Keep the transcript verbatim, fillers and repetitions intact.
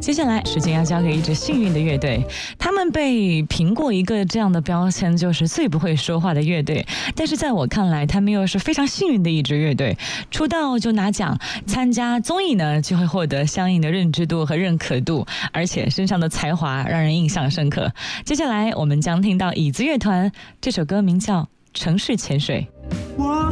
接下来时间要交给一支幸运的乐队，他们被评过一个这样的标签，就是最不会说话的乐队。但是在我看来，他们又是非常幸运的一支乐队，出道就拿奖，参加综艺呢就会获得相应的认知度和认可度，而且身上的才华让人印象深刻。接下来我们将听到椅子乐团，这首歌名叫《城市潜水》。